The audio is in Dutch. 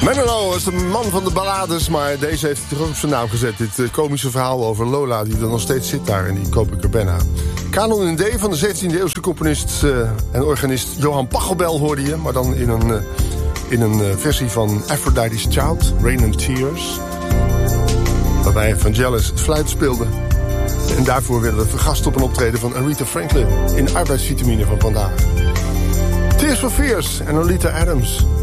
Menno is de man van de ballades, maar deze heeft hij toch ook op zijn naam gezet. Dit komische verhaal over Lola, die er nog steeds zit daar in die Koop ik er bijna. Canon in D van de 17e eeuwse componist en organist Johan Pachelbel hoorde je, maar dan in een versie van Aphrodite's Child, Rain and Tears. Waarbij Vangelis het fluit speelde. En daarvoor werden we vergast op een optreden van Aretha Franklin in Arbeidsvitamine van vandaag. Tears for Fears en Olita Adams.